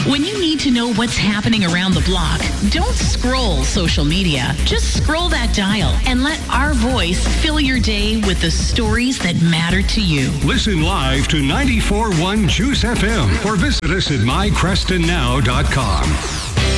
When you need to know what's happening around the block, don't scroll social media. Just scroll that dial and let our voice fill your day with the stories that matter to you. Listen live to 94.1 Juice FM or visit us at mycrestonnow.com.